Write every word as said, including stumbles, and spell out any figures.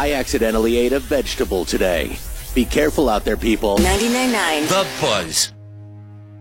I accidentally ate a vegetable today. Be careful out there, people. ninety-nine point nine The Buzz.